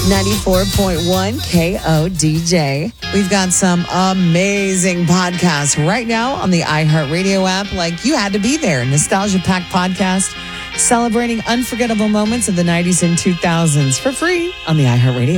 94.1 KODJ. We've got some amazing podcasts right now on the iHeartRadio app, like You Had to Be There, Nostalgia Pack podcast, celebrating unforgettable moments of the 90s and 2000s for free on the iHeartRadio